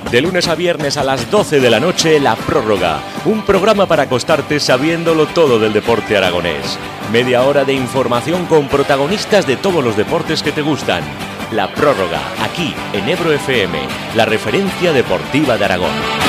De lunes a viernes a las 12 de la noche, La Prórroga. Un programa para acostarte sabiéndolo todo del deporte aragonés. Media hora de información con protagonistas de todos los deportes que te gustan. La Prórroga, aquí en Ebro FM, la referencia deportiva de Aragón.